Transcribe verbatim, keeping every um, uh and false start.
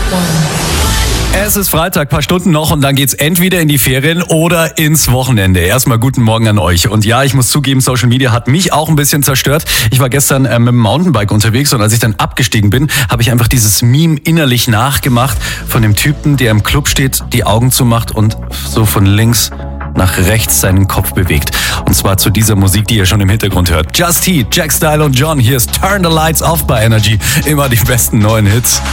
Es ist Freitag, paar Stunden noch und dann geht's entweder in die Ferien oder ins Wochenende. Erstmal guten Morgen an euch. Und ja, ich muss zugeben, Social Media hat mich auch ein bisschen zerstört. Ich war gestern äh, mit dem Mountainbike unterwegs und als ich dann abgestiegen bin, habe ich einfach dieses Meme innerlich nachgemacht von dem Typen, der im Club steht, die Augen zumacht und so von links nach rechts seinen Kopf bewegt. Und zwar zu dieser Musik, die ihr schon im Hintergrund hört. Just Heat, Jack Style und John. Hier ist Turn the Lights Off bei Energy. Immer die besten neuen Hits.